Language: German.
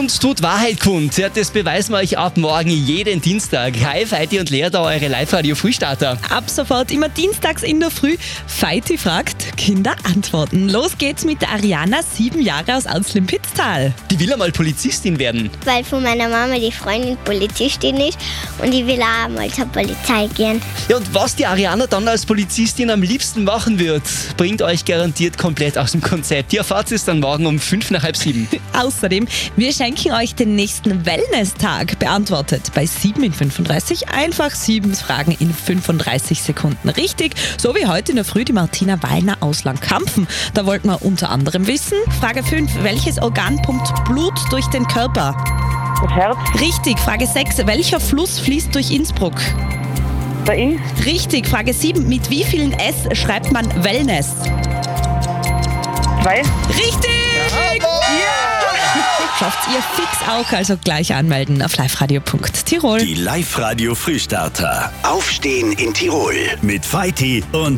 und tut Wahrheit kund. Ja, das beweisen wir euch ab morgen jeden Dienstag. Hi, Feiti und Lea, da eure Live-Radio-Frühstarter. Ab sofort immer dienstags in der Früh. Feiti fragt, Kinder antworten. Los geht's mit der Ariana, 7 Jahre aus Auslin-Pitztal. Die will einmal Polizistin werden. Weil von meiner Mama die Freundin Polizistin ist und die will auch mal zur Polizei gehen. Ja, und was die Ariana dann als Polizistin am liebsten machen wird, bringt euch garantiert komplett aus dem Konzept. Ihr erfahrt es dann morgen um 6:55. Außerdem, wir schenken euch den nächsten Wellness-Tag. Beantwortet bei 7 in 35 einfach 7 Fragen in 35 Sekunden richtig. So wie heute in der Früh die Martina Wallner aus Langkampfen. Da wollten wir unter anderem wissen, Frage 5, welches Organ pumpt Blut durch den Körper? Das Herz, Richtig. Frage 6, welcher Fluss fließt durch Innsbruck? der Inn, Richtig. Frage 7, mit wie vielen S schreibt man Wellness? 2. Richtig! Schafft ihr fix auch, also gleich anmelden auf liveradio.tirol. Die Live-Radio Frühstarter. Aufstehen in Tirol mit Feiti und